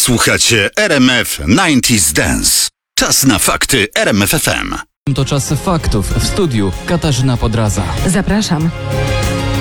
Słuchacie RMF 90s Dance. Czas na fakty RMF FM. To czas faktów. W studiu Katarzyna Podraza. Zapraszam.